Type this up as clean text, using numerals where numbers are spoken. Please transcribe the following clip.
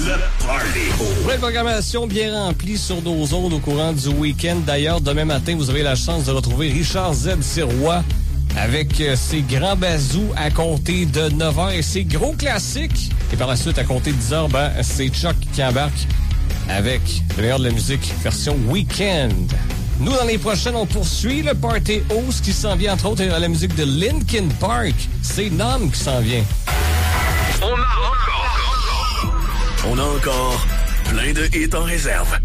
Le Party. Plein de programmation bien remplie sur nos ondes au courant du week-end. D'ailleurs, demain matin, vous aurez la chance de retrouver Richard Z. Sirois avec ses grands bazous à compter de 9h et ses gros classiques. Et par la suite, à compter de 10h, c'est Chuck qui embarque avec le meilleur de la musique version week-end. Nous, dans les prochaines, on poursuit le Party Host qui s'en vient, entre autres, à la musique de Linkin Park. C'est Nam qui s'en vient. On a encore plein de hits en réserve.